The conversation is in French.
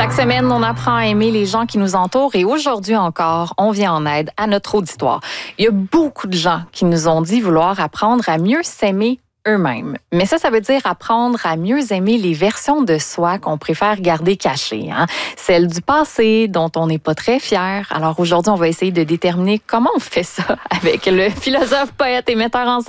Chaque semaine, on apprend à aimer les gens qui nous entourent et aujourd'hui encore, on vient en aide à notre auditoire. Il y a beaucoup de gens qui nous ont dit vouloir apprendre à mieux s'aimer eux-mêmes. Mais ça veut dire apprendre à mieux aimer les versions de soi qu'on préfère garder cachées. Celles du passé dont on n'est pas très fier. Alors aujourd'hui, on va essayer de déterminer comment on fait ça avec le philosophe, poète et metteur en scène